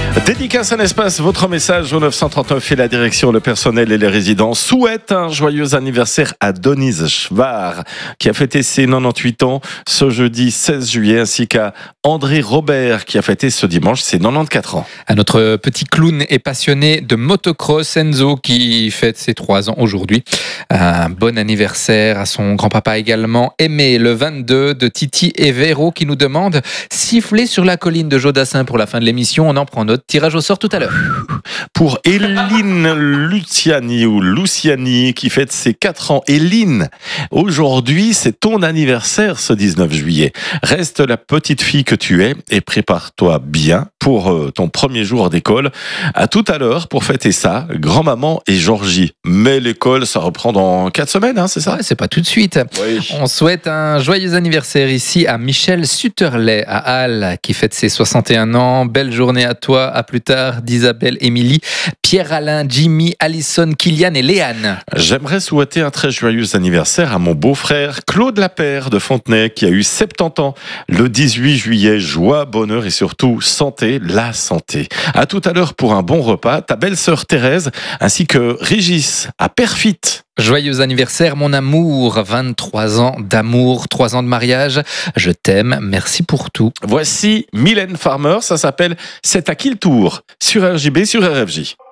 Dédicace un espace, votre message au 939 et la direction, le personnel et les résidents souhaitent un joyeux anniversaire à Denise Schwar qui a fêté ses 98 ans ce jeudi 16 juillet ainsi qu'à André Robert qui a fêté ce dimanche ses 94 ans. À notre petit clown et passionné de motocross, Enzo, qui fête ses 3 ans aujourd'hui. Un bon anniversaire à son grand-papa également, Aimé, le 22, de Titi et Véro qui nous demandent siffler sur la colline de Jodassin pour la fin de l'émission. On en prend note. Tirage au sort tout à l'heure. Pour Eline Luciani qui fête ses 4 ans. Eline, aujourd'hui c'est ton anniversaire ce 19 juillet. Reste la petite fille que tu es et prépare-toi bien pour ton premier jour d'école. À tout à l'heure pour fêter ça, grand-maman et Georgie. Mais l'école ça reprend dans 4 semaines, hein, c'est ça? Ouais, c'est pas tout de suite. Oui. On souhaite un joyeux anniversaire ici à Michel Sutterley à Halle qui fête ses 61 ans. Belle journée à toi. À plus tard d'Isabelle, Émilie, Pierre-Alain, Jimmy, Alison, Kylian et Léane. J'aimerais souhaiter un très joyeux anniversaire à mon beau-frère Claude Lapère de Fontenay qui a eu 70 ans le 18 juillet. Joie, bonheur et surtout santé, la santé. À tout à l'heure pour un bon repas. Ta belle-sœur Thérèse ainsi que Régis à Perfit. Joyeux anniversaire mon amour, 23 ans d'amour, 3 ans de mariage. Je t'aime, merci pour tout. Voici Mylène Farmer, ça s'appelle C'est à qui le tour sur RJB, sur RFJ.